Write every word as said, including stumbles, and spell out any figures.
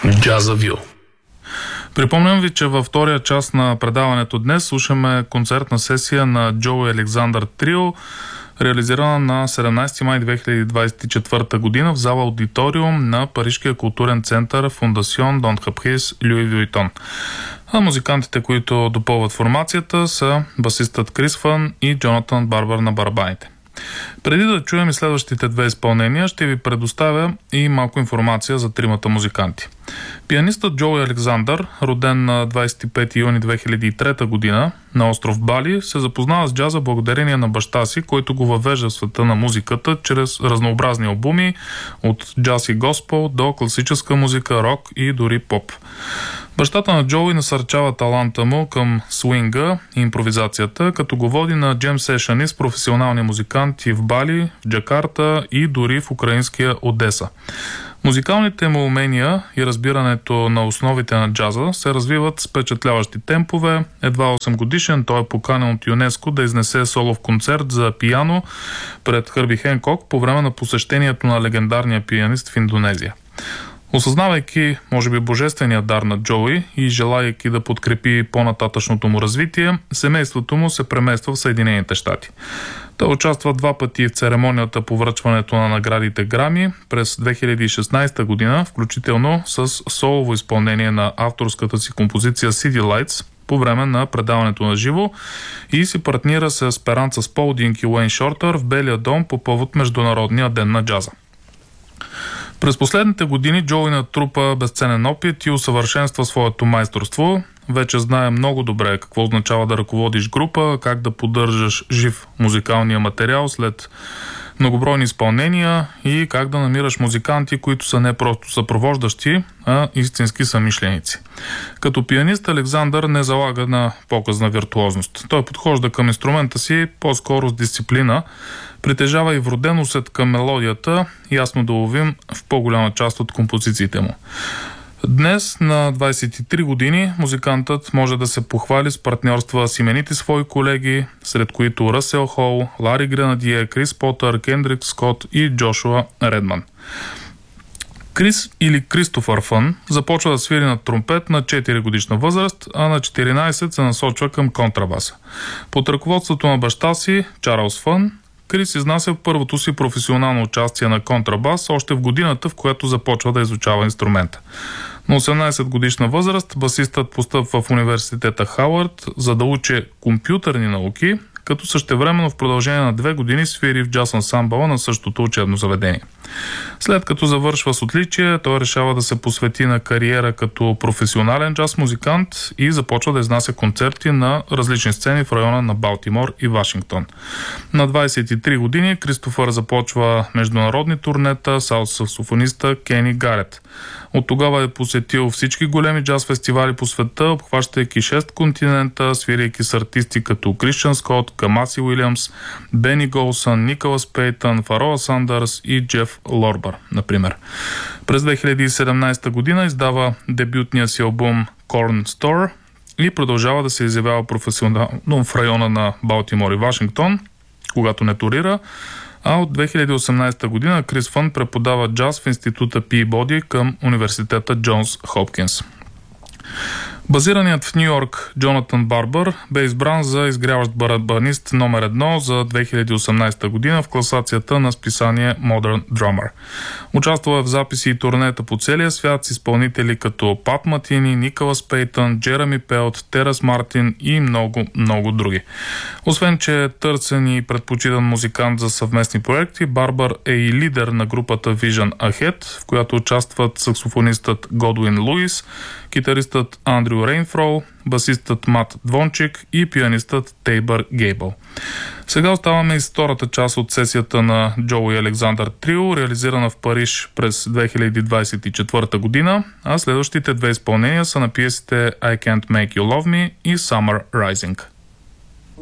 Jazzaville. Припомням ви, че във втория част на предаването днес слушаме концертна сесия на Джоуи Александър Трио, реализирана на седемнайсети май две хиляди двайсет и четвърта година в зала Аудиториум на Парижкия културен център Фондасион d'Entreprise Луи Вуитон. А музикантите, които допълват формацията, са басистът Крис Фън и Джонатан Барбър на барабаните. Преди да чуем и следващите две изпълнения, ще ви предоставя и малко информация за тримата музиканти. Пианистът Джоуи Александър, роден на двайсет и пети юни две хиляди и трета година на остров Бали, се запознава с джаза благодарение на баща си, който го въвежда в света на музиката чрез разнообразни албуми от джаз и госпел до класическа музика, рок и дори поп. Бащата на Джоуи насърчава таланта му към свинга и импровизацията, като го води на джем сешъни с професионални музиканти в Бали, в Джакарта и дори в украинския Одеса. Музикалните му умения и разбирането на основите на джаза се развиват с впечатляващи темпове. Едва осем годишен той е поканен от ЮНЕСКО да изнесе солов концерт за пиано пред Хърби Хенкок по време на посещението на легендарния пианист в Индонезия. Осъзнавайки, може би, божествения дар на Джоуи и желайки да подкрепи по-нататъчното му развитие, семейството му се премества в Съединените щати. Той участва два пъти в церемонията по връчването на наградите Грами през две хиляди и шестнайсета година, включително с солово изпълнение на авторската си композиция City Lights по време на предаването на живо и си партнира с Esperanza Spalding и Уейн Шортър в Белия дом по повод Международния ден на джаза. През последните години Джоуи натрупа безценен опит и усъвършенства своето майсторство. Вече знае много добре какво означава да ръководиш група, как да поддържаш жив музикалния материал след многобройни изпълнения и как да намираш музиканти, които са не просто съпровождащи, а истински съмишленици. Като пианист Александър не залага на показна виртуозност. Той подхожда към инструмента си по-скоро с дисциплина, притежава и вроден усет към мелодията, ясно да уловим в по-голяма част от композициите му. Днес, на двайсет и три години, музикантът може да се похвали с партньорства с именити свои колеги, сред които Ръсел Хол, Лари Гренадие, Крис Потър, Кендрик Скот и Джошуа Редман. Крис или Кристофър Фън започва да свири на тромпет на четири годишна възраст, а на четиринайсет се насочва към контрабаса. Под ръководството на баща си, Чарлз Фън, Крис изнася първото си професионално участие на контрабас още в годината, в която започва да изучава инструмента. На осемнайсет годишна възраст басистът постъпва в университета Хауърд, за да учи компютърни науки, като същевременно в продължение на две години свири в джаз ансамбъла на същото учебно заведение. След като завършва с отличие, той решава да се посвети на кариера като професионален джаз музикант и започва да изнася концерти на различни сцени в района на Балтимор и Вашингтон. На двайсет и три години Кристофър започва международни турнета с саксофониста Кени Гарет. От тогава е посетил всички големи джаз фестивали по света, обхващайки шест континента, свирейки с артисти като Кристиан Скот, Камаси Уилямс, Бени Голсън, Николас Пейтън, Фароа Сандърс и Джеф Лорбър, например. През две хиляди и седемнайсета година издава дебютния си албум Corn Store и продължава да се изявява професионално в района на Балтимор и Вашингтон, когато не турира. А от две хиляди и осемнайсета година Крис Фън преподава джаз в института Пибоди към университета Джонс Хопкинс. Базираният в Ню Йорк Джонатан Барбър бе избран за изгряващ барабанист номер едно за две хиляди и осемнайсета година в класацията на списание Modern Drummer. Участвал е в записи и турнета по целия свят с изпълнители като Пат Матини, Николас Пейтън, Джереми Пелт, Терас Мартин и много, много други. Освен, че е търсен и предпочитан музикант за съвместни проекти, Барбър е и лидер на групата Vision Ahead, в която участват саксофонистът Годуин Луис, китаристът Андрю Рейнфрол, басистът Мат Двончик и пианистът Тейбър Гейбъл. Сега оставаме и с втората част от сесията на Джоуи Александър Трио, реализирана в Париж през две хиляди двайсет и четвърта година, а следващите две изпълнения са на пиесите I Can't Make You Love Me и Summer Rising.